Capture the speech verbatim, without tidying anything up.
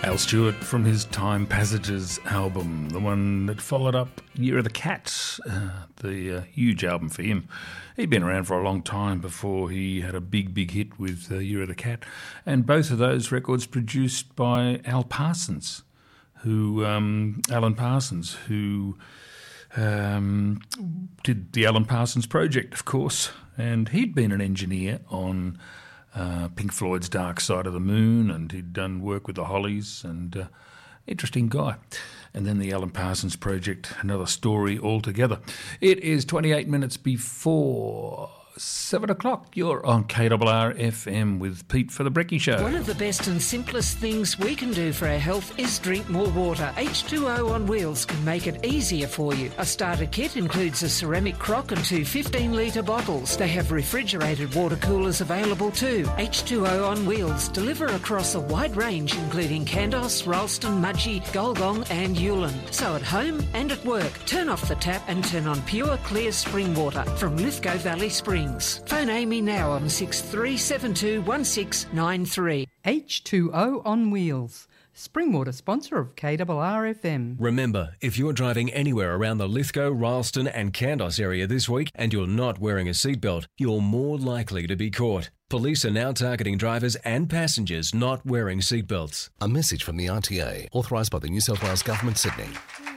Al Stewart from his Time Passages album, the one that followed up Year of the Cat, uh, the uh, huge album for him. He'd been around for a long time before he had a big, big hit with uh, Year of the Cat, and both of those records produced by Al Parsons, who um, Alan Parsons, who um, did the Alan Parsons Project, of course, and he'd been an engineer on Uh, Pink Floyd's Dark Side of the Moon, and he'd done work with the Hollies, and uh, interesting guy. And then the Alan Parsons Project, another story altogether. It is twenty-eight minutes before seven o'clock. You're on K R R F M with Pete for the Brekkie Show. One of the best and simplest things we can do for our health is drink more water. H two O on wheels can make it easier for you. A starter kit includes a ceramic crock and two fifteen litre bottles. They have refrigerated water coolers available too. H two O on wheels deliver across a wide range including Candos, Ralston, Mudgee, Golgong and Yulin. So at home and at work, turn off the tap and turn on pure clear spring water from Lithgow Valley Springs. Phone Amy now on six three seven two one six nine three. H two O on wheels. Springwater sponsor of K R R F M. Remember, if you're driving anywhere around the Lithgow, Ralston and Candos area this week and you're not wearing a seatbelt, you're more likely to be caught. Police are now targeting drivers and passengers not wearing seatbelts. A message from the R T A, authorised by the New South Wales Government, Sydney.